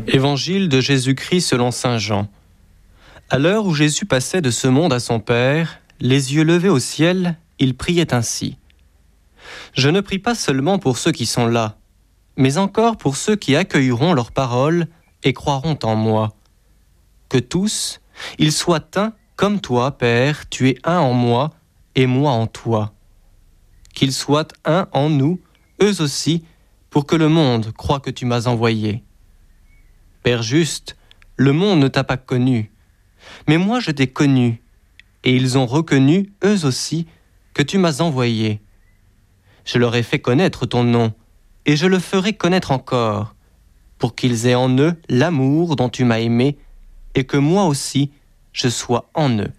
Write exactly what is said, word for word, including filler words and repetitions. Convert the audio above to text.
Évangile de Jésus-Christ selon saint Jean. À l'heure où Jésus passait de ce monde à son Père, les yeux levés au ciel, il priait ainsi. « Je ne prie pas seulement pour ceux qui sont là, mais encore pour ceux qui accueilleront leurs paroles et croiront en moi. Que tous, ils soient un comme toi, Père, tu es un en moi et moi en toi. Qu'ils soient un en nous, eux aussi, pour que le monde croie que tu m'as envoyé. Père juste, le monde ne t'a pas connu, mais moi je t'ai connu, et ils ont reconnu, eux aussi, que tu m'as envoyé. Je leur ai fait connaître ton nom, et je le ferai connaître encore, pour qu'ils aient en eux l'amour dont tu m'as aimé, et que moi aussi je sois en eux.